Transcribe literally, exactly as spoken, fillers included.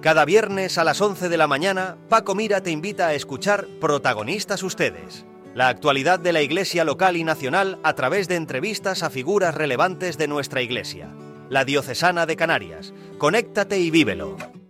Cada viernes a las once de la mañana, Paco Mira te invita a escuchar Protagonistas Ustedes, la actualidad de la Iglesia local y nacional a través de entrevistas a figuras relevantes de nuestra Iglesia. La Diocesana de Canarias. Conéctate y vívelo.